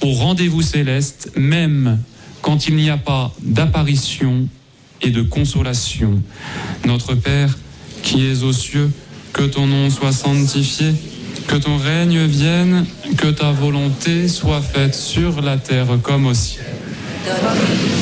au rendez-vous céleste, même quand il n'y a pas d'apparition et de consolation. Notre Père, qui es aux cieux, que ton nom soit sanctifié, que ton règne vienne, que ta volonté soit faite sur la terre comme au ciel. Donne-nous